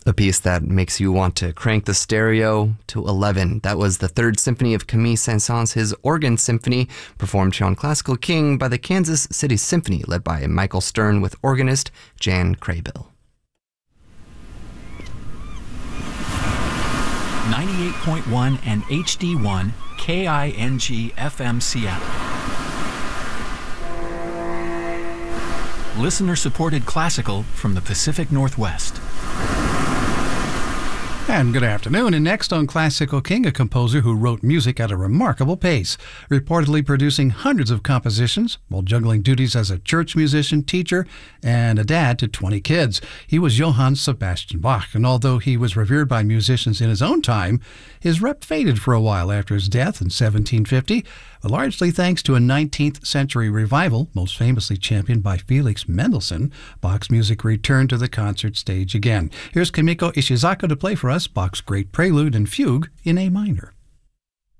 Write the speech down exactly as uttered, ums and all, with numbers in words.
A piece that makes you want to crank the stereo to eleven. That was the Third Symphony of Camille Saint-Saëns, his Organ Symphony, performed here on Classical King by the Kansas City Symphony, led by Michael Stern with organist Jan Craybill. ninety-eight point one and H D one K I N G F M Seattle. Listener-supported classical from the Pacific Northwest. And good afternoon. And next on Classical King, a composer who wrote music at a remarkable pace, reportedly producing hundreds of compositions while juggling duties as a church musician, teacher, and a dad to twenty kids. He was Johann Sebastian Bach, and although he was revered by musicians in his own time, his rep faded for a while after his death in seventeen fifty, largely thanks to a nineteenth century revival, most famously championed by Felix Mendelssohn. Bach's music returned to the concert stage again. Here's Kimiko Ishizaka to play for us Bach's great prelude and fugue in A minor.